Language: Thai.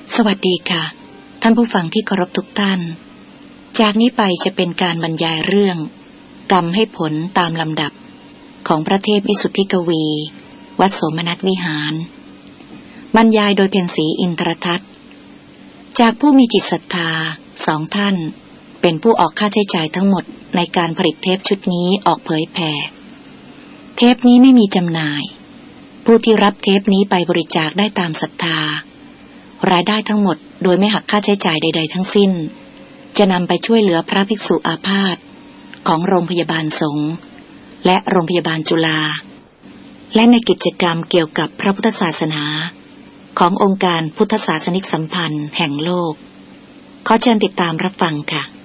สวัสดีค่ะท่านผู้ฟังที่เคารพทุกท่านจากนี้ไปจะเป็นการบรรยายเรื่องกรรมให้ผลตามลำดับของพระเทพวิสุทธิกวีวัดโสมนัสวิหารบรรยายโดยเพ็ญศรีอินทรทัศน์จากผู้มีจิตศรัทธา2ท่านเป็นผู้ออกค่าใช้จ่ายทั้งหมดในการผลิตเทปชุดนี้ออกเผยแผ่เทปนี้ไม่มีจำหน่ายผู้ที่รับเทปนี้ไปบริจาคได้ตามศรัทธารายได้ทั้งหมดโดยไม่หักค่าใช้จ่ายใดๆทั้งสิ้นจะนำไปช่วยเหลือพระภิกษุอาพาธของโรงพยาบาลสงฆ์และโรงพยาบาลจุฬาและในกิจกรรมเกี่ยวกับพระพุทธศาสนาขององค์การพุทธศาสนิกสัมพันธ์แห่งโลกขอเชิญติดตามรับฟังค่ะ